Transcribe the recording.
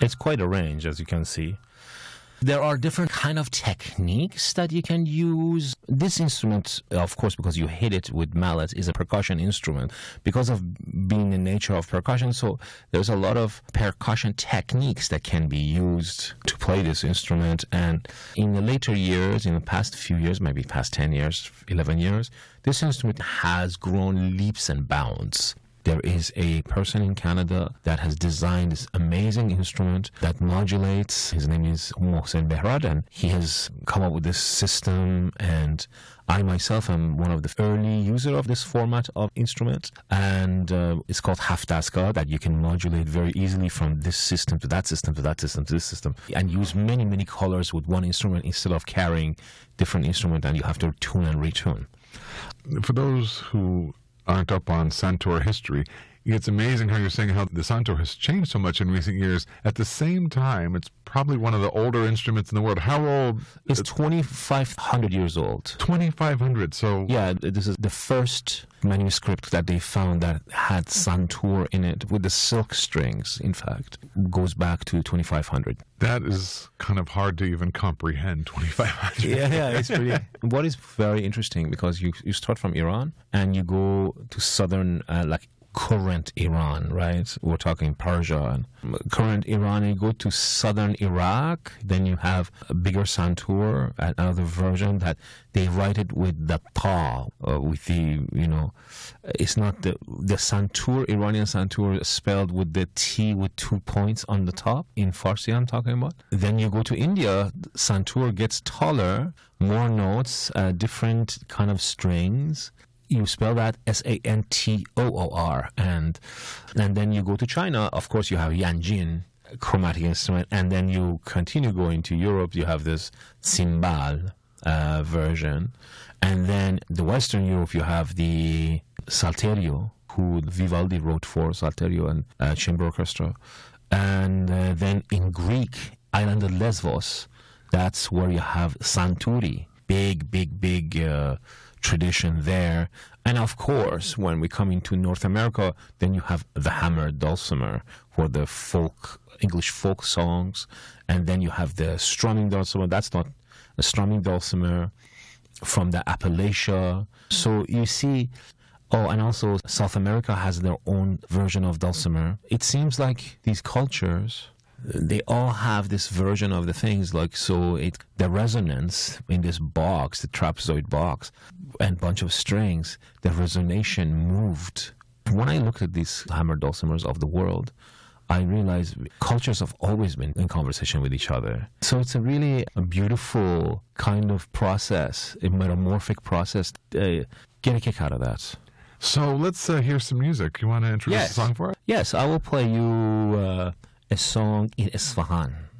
It's quite a range, as you can see. There are different kind of techniques that you can use. This instrument, of course, because you hit it with mallet, is a percussion instrument because of being the nature of percussion. So there's a lot of percussion techniques that can be used to play this instrument. And in the later years, in the past few years, maybe past 10 years, 11 years, this instrument has grown leaps and bounds. There is a person in Canada that has designed this amazing instrument that modulates. His name is Mohsen Behrad, and he has come up with this system, and I myself am one of the early users of this format of instrument, and it's called Haftaska, that you can modulate very easily from this system to that system to that system to this system, and use many, many colors with one instrument instead of carrying different instruments, and you have to tune and retune. For those who aren't up on Santoor history, it's amazing how you're saying how the Santoor has changed so much in recent years. At the same time, it's probably one of the older instruments in the world. How old? It's 2,500 years old. 2,500, so... Yeah, this is the first manuscript that they found that had Santoor in it, with the silk strings, in fact. It goes back to 2,500. That is kind of hard to even comprehend, 2,500. Yeah, it's pretty... What is very interesting, because you start from Iran, and you go to southern, current Iran, right? We're talking Persia and current Iran. You go to southern Iraq, then you have a bigger Santoor, another version that they write it with the ta, with the, it's not the Santoor, Iranian Santoor spelled with the T with 2 points on the top. In Farsi, I'm talking about. Then you go to India, Santoor gets taller, more notes, different kind of strings. You spell that Santoor, and then you go to China. Of course, you have Yanjin, chromatic instrument, and then you continue going to Europe. You have this cymbal version, and then the Western Europe you have the Salterio, who Vivaldi wrote for Salterio and chamber orchestra, and then in Greek, island of Lesvos, that's where you have Santuri, big tradition there. And of course, when we come into North America, then you have the hammered dulcimer for the English folk songs, and then you have the strumming dulcimer. That's not a strumming dulcimer from the Appalachia. So you see, and also South America has their own version of dulcimer. It seems like these cultures, they all have this version of the things, the resonance in this box, the trapezoid box, and bunch of strings, the resonation moved. When I looked at these hammered dulcimers of the world, I realized cultures have always been in conversation with each other. So it's a beautiful kind of process, a metamorphic process. Get a kick out of that. So let's hear some music. You want to introduce the song for us? Yes, I will play you... a song in Isfahan.